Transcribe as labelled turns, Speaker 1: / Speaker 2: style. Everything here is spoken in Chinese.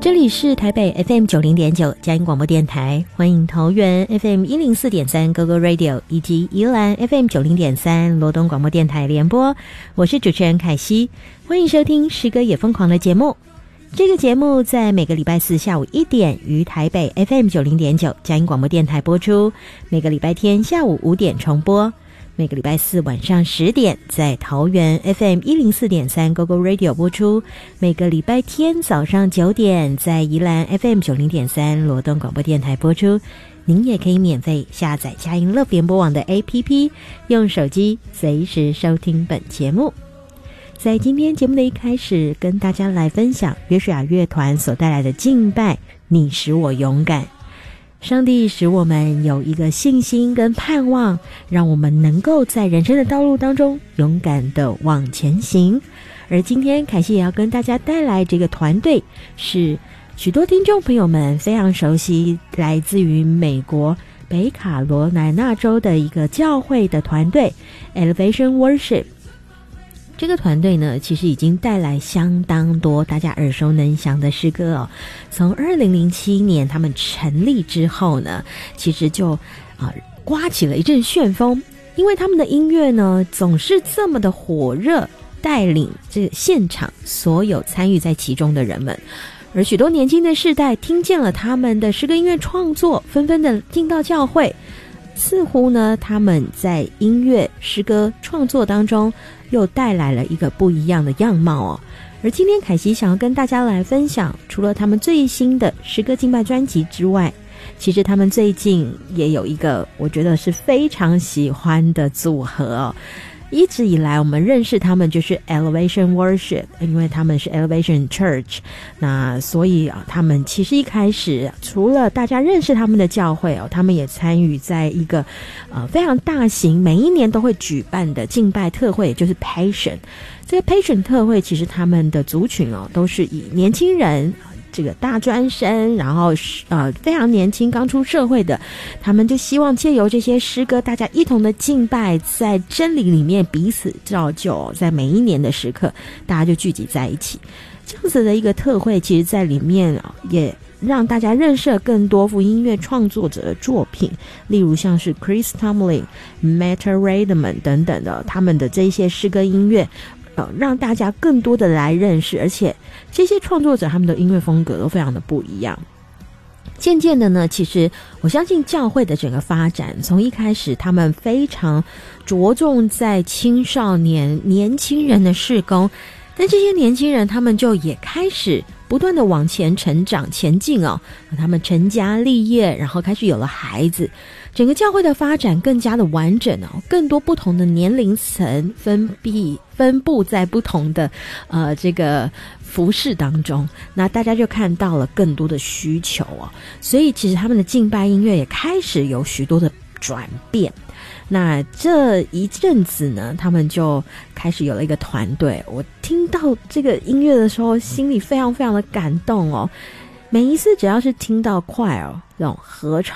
Speaker 1: 这里是台北 FM90.9 佳音广播电台，欢迎桃园 FM104.3 GoGo Radio 以及宜兰 FM90.3 罗东广播电台联播，我是主持人凯西，欢迎收听诗歌也疯狂的节目。这个节目在每个礼拜四下午1点于台北 FM90.9 佳音广播电台播出，每个礼拜天下午5点重播，每个礼拜四晚上10点在桃园 FM104.3 GoGo Radio 播出，每个礼拜天早上9点在宜兰 FM90.3 罗东广播电台播出。您也可以免费下载佳音乐联播网的 APP， 用手机随时收听本节目。在今天节目的一开始，跟大家来分享约书亚乐团所带来的敬拜，你使我勇敢。上帝使我们有一个信心跟盼望，让我们能够在人生的道路当中勇敢的往前行。而今天凯西也要跟大家带来这个团队，是许多听众朋友们非常熟悉，来自于美国北卡罗来纳州的一个教会的团队 Elevation Worship。这个团队呢，其实已经带来相当多大家耳熟能详的诗歌哦。从2007年他们成立之后呢，其实就刮起了一阵旋风，因为他们的音乐呢总是这么的火热，带领这个现场所有参与在其中的人们。而许多年轻的世代听见了他们的诗歌音乐创作，纷纷的进到教会。似乎呢，他们在音乐诗歌创作当中又带来了一个不一样的样貌哦。而今天凯西想要跟大家来分享，除了他们最新的诗歌敬拜专辑之外，其实他们最近也有一个我觉得是非常喜欢的组合哦。一直以来我们认识他们就是 Elevation Worship， 因为他们是 Elevation Church， 那所以他们其实一开始除了大家认识他们的教会他们也参与在一个非常大型每一年都会举办的敬拜特会，就是 Passion。 这个 Passion 特会其实他们的族群都是以年轻人，这个大专生，然后非常年轻刚出社会的，他们就希望借由这些诗歌，大家一同的敬拜，在真理里面彼此造就，在每一年的时刻大家就聚集在一起。这样子的一个特会，其实在里面也让大家认识了更多福音乐创作者的作品，例如像是 Chris Tomlin、Metta Redman 等等的，他们的这些诗歌音乐让大家更多的来认识，而且这些创作者他们的音乐风格都非常的不一样。渐渐的呢，其实我相信教会的整个发展，从一开始他们非常着重在青少年年轻人的事工，但这些年轻人他们就也开始不断的往前成长前进他们成家立业，然后开始有了孩子，整个教会的发展更加的完整更多不同的年龄层分布在不同的这个服事当中，那大家就看到了更多的需求所以其实他们的敬拜音乐也开始有许多的转变。那这一阵子呢，他们就开始有了一个团队，我听到这个音乐的时候心里非常非常的感动每一次只要是听到choir这种合唱